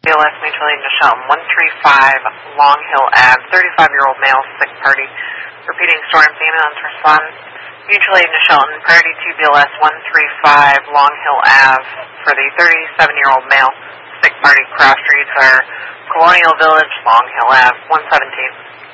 BLS Mutual Aid to Shelton, 135 Long Hill Ave, 35-year-old male, sick party. Repeating story and ambulance respond. Mutual Aid to Shelton, priority 2 BLS 135 Long Hill Ave for the 37-year-old male, sick party. Cross streets are Colonial Village, Long Hill Ave, 117.